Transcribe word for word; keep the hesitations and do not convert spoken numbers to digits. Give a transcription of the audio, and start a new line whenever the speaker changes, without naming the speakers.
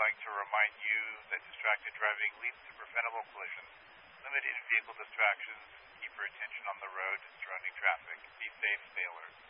like to remind you that distracted driving leads to preventable collisions. Limit in-vehicle distractions. Keep your attention on the road and surrounding traffic. Be safe, stay alert.